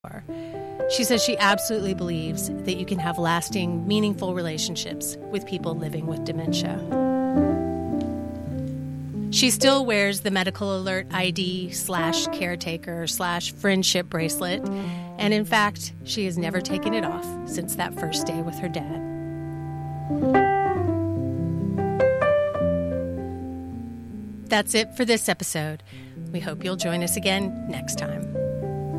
She says she absolutely believes that you can have lasting, meaningful relationships with people living with dementia. She still wears the medical alert ID/caretaker/friendship bracelet, and in fact, she has never taken it off since that first day with her dad. That's it for this episode. We hope you'll join us again next time.